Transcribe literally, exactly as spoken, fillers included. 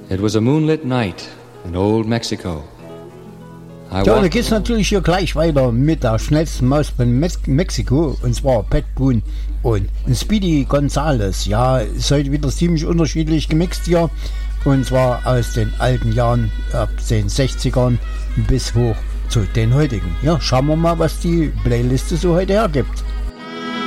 It was a moonlit night in old Mexico. I Ja, da walked geht's natürlich hier gleich weiter mit der schnellsten Maus von Mes- Mexiko, und zwar Pat Boone und Speedy Gonzales. Ja, ist heute wieder ziemlich unterschiedlich gemixt hier, und zwar aus den alten Jahren, ab den sechzigern bis hoch zu den heutigen. Ja, schauen wir mal, was die Playliste so heute hergibt.